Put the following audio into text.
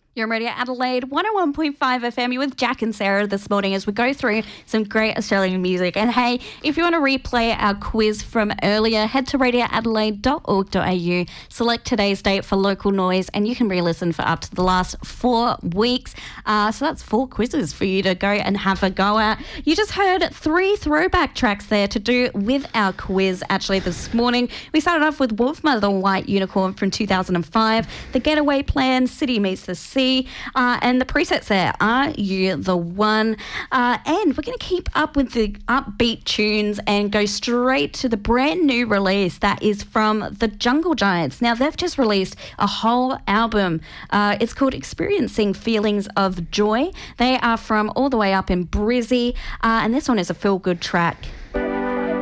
You're on Radio Adelaide 101.5 FM. You're with Jack and Sarah this morning as we go through some great Australian music. And hey, if you want to replay our quiz from earlier, head to radioadelaide.org.au, select today's date for local noise, and you can re-listen for up to the last 4 weeks. So that's 4 quizzes for you to go and have a go at. You just heard 3 throwback tracks there to do with our quiz actually this morning. We started off with Wolfmother White Unicorn from 2005, The Getaway Plan, City Meets the Sea, and the presets there, Are You the One? And we're going to keep up with the upbeat tunes and go straight to the brand new release that is from the Jungle Giants. Now, they've just released a whole album. It's called Experiencing Feelings of Joy. They are from all the way up in Brizzy, and this one is a feel-good track.